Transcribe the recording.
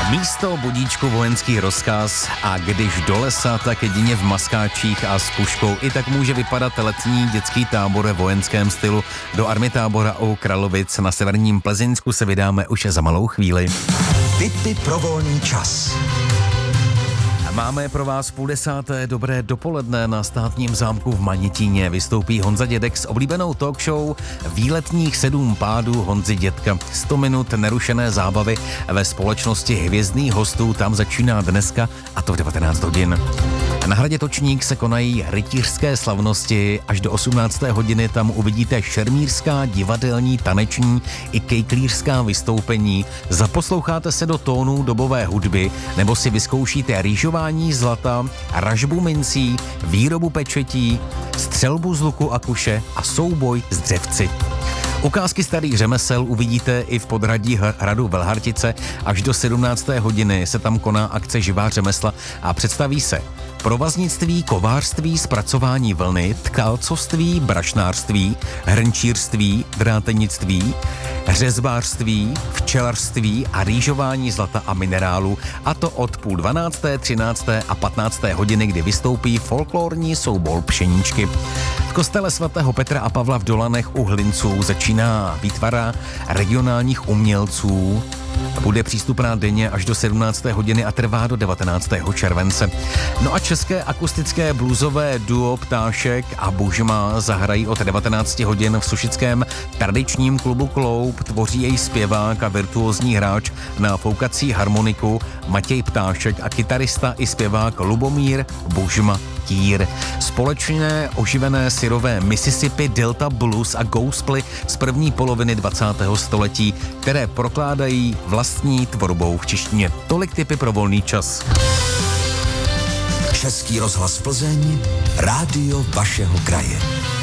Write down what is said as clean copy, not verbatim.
Místo budíčku vojenský rozkaz a když do lesa, tak jedině v maskáčích a s puškou. I tak může vypadat letní dětský tábor ve vojenském stylu. Do armitábora u Kralovic na severním Plzeňsku se vydáme už za malou chvíli. Tipy pro volný čas. Máme pro vás 9:30 dobré dopoledne. Na Státním zámku v Manětíně vystoupí Honza Dědek s oblíbenou talk show Výletních 7 pádů Honzy Dědka. 100 minut nerušené zábavy ve společnosti hvězdných hostů tam začíná dneska, a to v 19 hodin. Na hradě Točník se konají rytířské slavnosti. Až do 18. hodiny tam uvidíte šermířská, divadelní, taneční i kejklířská vystoupení. Zaposloucháte se do tónů dobové hudby nebo si vyzkoušíte rýžování zlata, ražbu mincí, výrobu pečetí, střelbu z luku a kuše a souboj s dřevci. Ukázky starých řemesel uvidíte i v podhradí hradu Velhartice. Až do 17. hodiny se tam koná akce Živá řemesla a představí se provaznictví, kovářství, zpracování vlny, tkalcovství, brašnářství, hrnčířství, drátenictví, řezbářství, včelařství a rýžování zlata a minerálu, a to od 11:30, 13. a 15. hodiny, kdy vystoupí folklorní soubor Pšeníčky. V kostele svatého Petra a Pavla v Dolanech u Hlinců začíná výtvara regionálních umělců. Bude přístupná denně až do 17. hodiny a trvá do 19. července. No a české akustické bluesové duo Ptášek a Bužma zahrají od 19 hodin v sušickém tradičním klubu Kloub. Tvoří jej zpěvák a virtuózní hráč na foukací harmoniku Matěj Ptášek a kytarista i zpěvák Lubomír Bužma Tír. Společné oživené syrové Mississippi, Delta Blues a gospely z první poloviny 20. století, které prokládají vlastní tvorbou v češtině. Tolik tipy pro volný čas. Český rozhlas Plzeň, rádio vašeho kraje.